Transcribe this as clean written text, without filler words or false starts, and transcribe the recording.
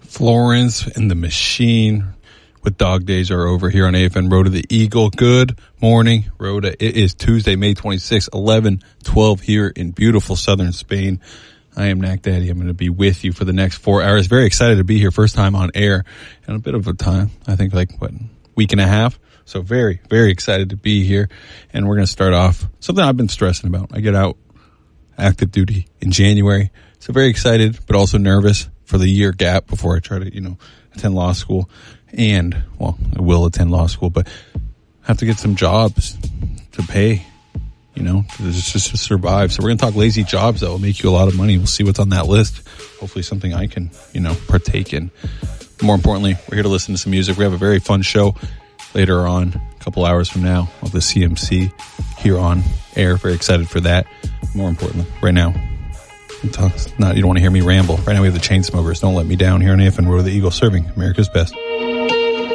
Florence and the Machine with Dog Days Are Over here on AFN Road to the Eagle. Good morning, Rhoda. It is Tuesday, May 26, 11:12 here in beautiful southern Spain. I am Knack Daddy. I'm going to be with you for the next 4 hours. Very excited to be here. First time on air in a bit of a time. I think week and a half. So very, very excited to be here. And we're going to start off something I've been stressing about. I get out active duty in January. So very excited, but also nervous for the year gap before I try to, attend law school. And, well, I will attend law school, but I have to get some jobs to pay, just to survive. So we're going to talk lazy jobs that will make you a lot of money. We'll see what's on that list. Hopefully something I can, partake in. More importantly, we're here to listen to some music. We have a very fun show later on, a couple hours from now, of the CMC here on air. Very excited for that. More importantly, right now, you don't want to hear me ramble. Right now we have the Chainsmokers. Don't Let Me Down here on AFN Road to the Eagle, serving America's best.